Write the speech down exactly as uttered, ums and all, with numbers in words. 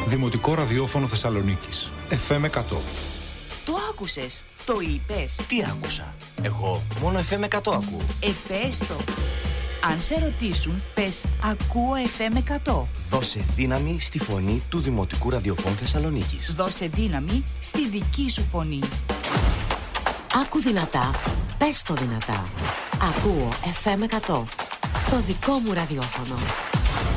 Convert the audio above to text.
Δημοτικό ραδιόφωνο Θεσσαλονίκης. εφ εμ εκατό. Το άκουσες, το είπες. Τι άκουσα? Εγώ μόνο εφ εμ εκατό ακούω. Εφέστο. Αν σε ρωτήσουν, πες ακούω εφ εμ εκατό. Δώσε δύναμη στη φωνή του Δημοτικού Ραδιοφώνου Θεσσαλονίκης. Δώσε δύναμη στη δική σου φωνή. Άκου δυνατά, πες το δυνατά. Ακούω εφ εμ εκατό. Το δικό μου ραδιόφωνο.